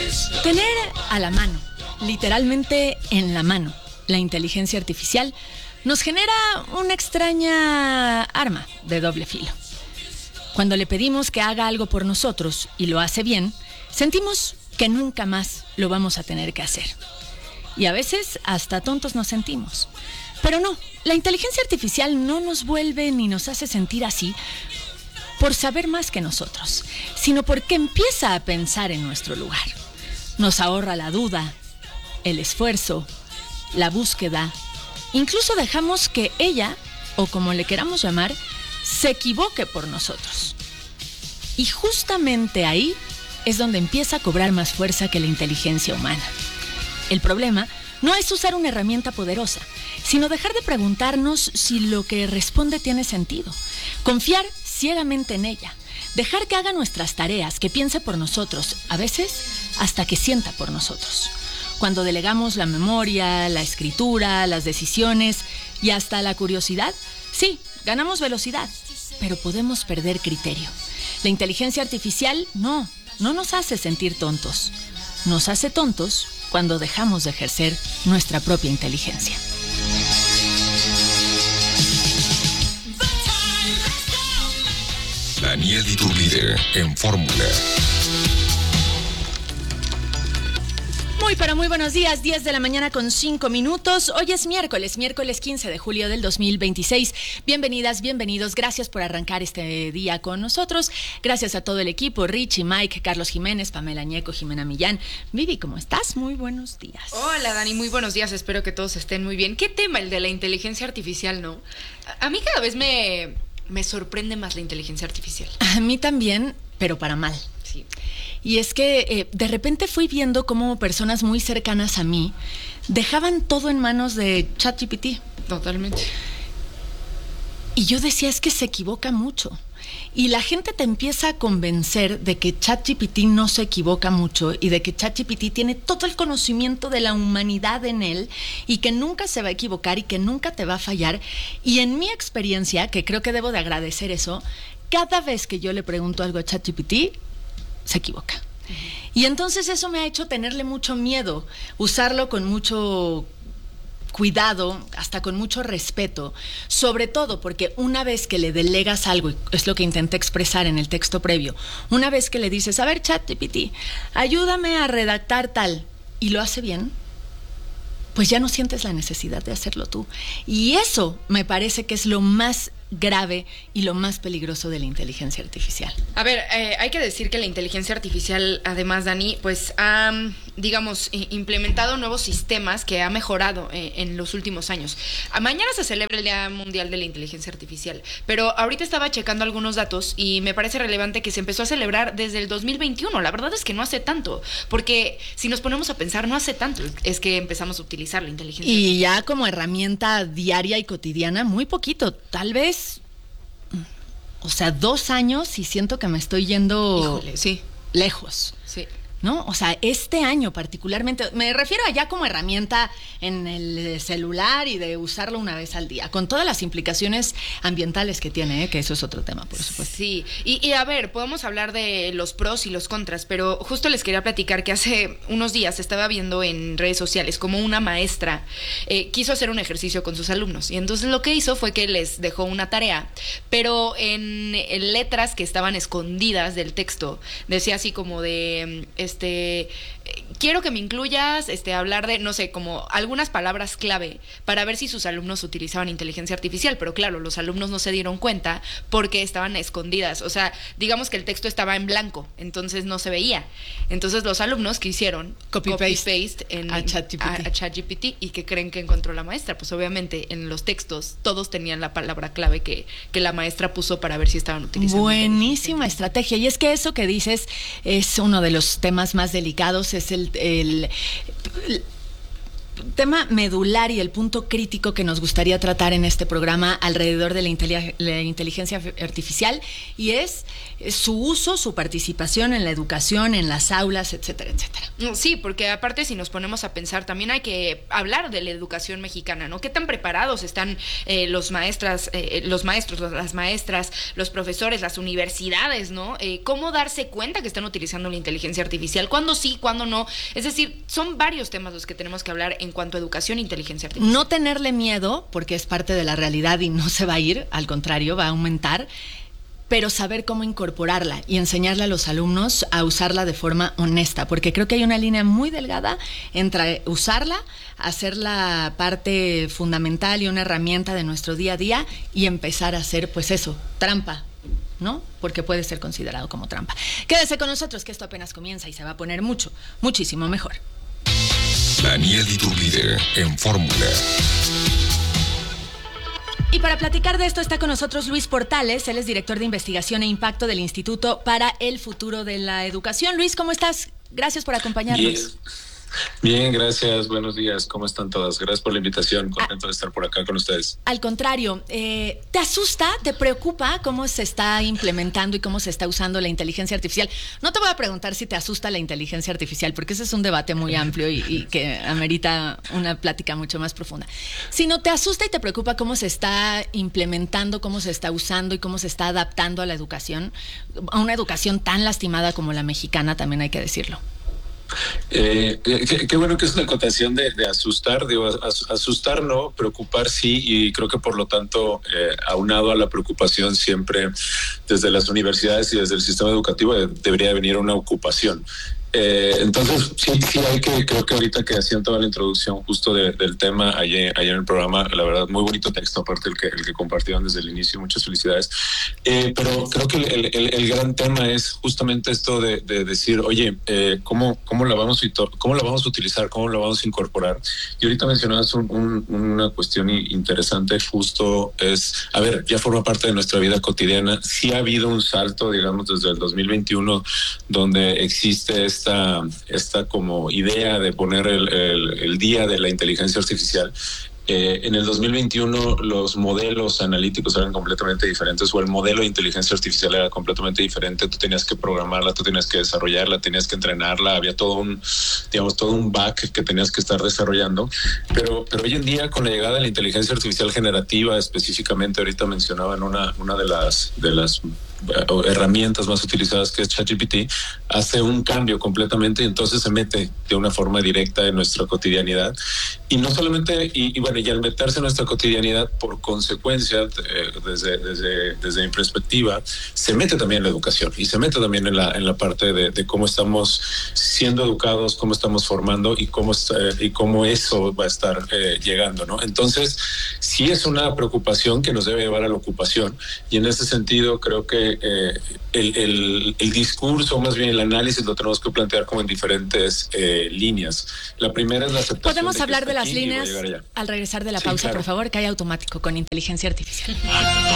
Tener a la mano, literalmente en la mano, la inteligencia artificial nos genera una extraña arma de doble filo. Cuando le pedimos que haga algo por nosotros y lo hace bien, sentimos que nunca más lo vamos a tener que hacer. Y a veces hasta tontos nos sentimos. Pero no, la inteligencia artificial no nos vuelve ni nos hace sentir así por saber más que nosotros, sino porque empieza a pensar en nuestro lugar. Nos ahorra la duda, el esfuerzo, la búsqueda. Incluso dejamos que ella, o como le queramos llamar, se equivoque por nosotros. Y justamente ahí es donde empieza a cobrar más fuerza que la inteligencia humana. El problema no es usar una herramienta poderosa, sino dejar de preguntarnos si lo que responde tiene sentido. Confiar ciegamente en ella. Dejar que haga nuestras tareas, que piense por nosotros, a veces hasta que sienta por nosotros. Cuando delegamos la memoria, la escritura, las decisiones y hasta la curiosidad, sí, ganamos velocidad, pero podemos perder criterio. La inteligencia artificial no nos hace sentir tontos. Nos hace tontos cuando dejamos de ejercer nuestra propia inteligencia. Daniel Iturbide en Fórmula. Muy buenos días, 10 de la mañana con 5 minutos. Hoy es miércoles 15 de julio del 2026. Bienvenidas, bienvenidos. Gracias por arrancar este día con nosotros. Gracias a todo el equipo, Richie, Mike, Carlos Jiménez, Pamela Ñeco, Jimena Millán. Vivi, ¿cómo estás? Muy buenos días. Hola, Dani, muy buenos días. Espero que todos estén muy bien. ¿Qué tema el de la inteligencia artificial, no? A mí cada vez me sorprende más la inteligencia artificial. A mí también, pero para mal. Sí. Y es que de repente fui viendo cómo personas muy cercanas a mí dejaban todo en manos de ChatGPT. Totalmente. Y yo decía, es que se equivoca mucho. Y la gente te empieza a convencer de que ChatGPT no se equivoca mucho y de que ChatGPT tiene todo el conocimiento de la humanidad en él y que nunca se va a equivocar y que nunca te va a fallar. Y en mi experiencia, que creo que debo de agradecer eso, cada vez que yo le pregunto algo a ChatGPT, se equivoca. Y entonces eso me ha hecho tenerle mucho miedo, usarlo con mucho cuidado, hasta con mucho respeto, sobre todo porque una vez que le delegas algo, y es lo que intenté expresar en el texto previo, una vez que le dices, a ver, ChatGPT, ayúdame a redactar tal, y lo hace bien, pues ya no sientes la necesidad de hacerlo tú. Y eso me parece que es lo más grave y lo más peligroso de la inteligencia artificial. A ver, hay que decir que la inteligencia artificial, además, Dani, pues ha, digamos, implementado nuevos sistemas que ha mejorado en los últimos años. Mañana se celebra el Día Mundial de la Inteligencia Artificial, pero ahorita estaba checando algunos datos y me parece relevante que se empezó a celebrar desde el 2021. La verdad es que no hace tanto, porque si nos ponemos a pensar, no hace tanto es que empezamos a utilizar la inteligencia artificial. Y ya como herramienta diaria y cotidiana, muy poquito, tal vez. O sea, 2 años y siento que me estoy yendo lejos. Sí. ¿No? O sea, este año particularmente, me refiero a ya como herramienta en el celular y de usarlo una vez al día, con todas las implicaciones ambientales que tiene, que eso es otro tema, por supuesto. Sí, y a ver, podemos hablar de los pros y los contras, pero justo les quería platicar que hace unos días estaba viendo en redes sociales como una maestra quiso hacer un ejercicio con sus alumnos, y entonces lo que hizo fue que les dejó una tarea, pero en letras que estaban escondidas del texto, decía así como de quiero que me incluyas hablar de, no sé, como algunas palabras clave para ver si sus alumnos utilizaban inteligencia artificial, pero claro, los alumnos no se dieron cuenta porque estaban escondidas, o sea, digamos que el texto estaba en blanco, entonces no se veía. Entonces los alumnos que hicieron copy-paste a ChatGPT. ¿Y que creen que encontró la maestra? Pues obviamente en los textos todos tenían la palabra clave que la maestra puso para ver si estaban utilizando. Buenísima estrategia, y es que eso que dices es uno de los temas más delicados, es tema medular y el punto crítico que nos gustaría tratar en este programa alrededor de la inteligencia artificial, y es su uso, su participación en la educación, en las aulas, etcétera, etcétera. Sí, porque aparte, si nos ponemos a pensar, también hay que hablar de la educación mexicana, ¿no? ¿Qué tan preparados están los maestros, las maestras, los profesores, las universidades, ¿no? ¿Cómo darse cuenta que están utilizando la inteligencia artificial? ¿Cuándo sí, cuándo no? Es decir, son varios temas los que tenemos que hablar en cuanto a educación e inteligencia artificial. No tenerle miedo, porque es parte de la realidad y no se va a ir, al contrario, va a aumentar, pero saber cómo incorporarla y enseñarle a los alumnos a usarla de forma honesta, porque creo que hay una línea muy delgada entre usarla, hacerla parte fundamental y una herramienta de nuestro día a día, y empezar a hacer, pues eso, trampa, ¿no? Porque puede ser considerado como trampa. Quédese con nosotros, que esto apenas comienza y se va a poner muchísimo mejor. Daniel Iturbide en Fórmula. Y para platicar de esto está con nosotros Luis Portales. Él es director de investigación e impacto del Instituto para el Futuro de la Educación. Luis, ¿cómo estás? Gracias por acompañarnos. Bien, gracias. Buenos días. ¿Cómo están todas? Gracias por la invitación. Contento de estar por acá con ustedes. Al contrario, ¿te asusta, te preocupa cómo se está implementando y cómo se está usando la inteligencia artificial? No te voy a preguntar si te asusta la inteligencia artificial, porque ese es un debate muy amplio y que amerita una plática mucho más profunda. Sino te asusta y te preocupa cómo se está implementando, cómo se está usando y cómo se está adaptando a la educación, a una educación tan lastimada como la mexicana, también hay que decirlo. Qué bueno que es una acotación de asustar, digo, asustar no, preocupar sí, y creo que por lo tanto, aunado a la preocupación siempre desde las universidades y desde el sistema educativo debería venir una ocupación. Entonces, sí hay que, creo que ahorita que hacían toda la introducción justo del tema ayer en el programa, la verdad, muy bonito texto, aparte el que compartieron desde el inicio, muchas felicidades. Pero creo que el gran tema es justamente esto de decir, oye, ¿cómo la vamos a utilizar? ¿Cómo la vamos a incorporar? Y ahorita mencionabas una cuestión interesante, justo es, a ver, ya forma parte de nuestra vida cotidiana. Sí ha habido un salto, digamos, desde el 2021, donde existe esta como idea de poner el día de la inteligencia artificial. En el 2021 los modelos analíticos eran completamente diferentes, o el modelo de inteligencia artificial era completamente diferente. Tú tenías que programarla, tú tenías que desarrollarla, tenías que entrenarla, había todo un back que tenías que estar desarrollando. Pero hoy en día, con la llegada de la inteligencia artificial generativa, específicamente ahorita mencionaban una de las herramientas más utilizadas, que es ChatGPT, hace un cambio completamente, y entonces se mete de una forma directa en nuestra cotidianidad. Y no solamente, y al meterse en nuestra cotidianidad, por consecuencia, desde mi perspectiva, se mete también en la educación, y se mete también en la parte de cómo estamos siendo educados, cómo estamos formando, y cómo eso va a estar llegando, ¿no? Entonces, sí es una preocupación que nos debe llevar a la ocupación, y en ese sentido creo que el discurso, más bien el análisis, lo tenemos que plantear como en diferentes líneas. La primera es la aceptación. ¿Podemos hablar de las líneas al regresar de la pausa, claro, por favor? Que hay automático con inteligencia artificial.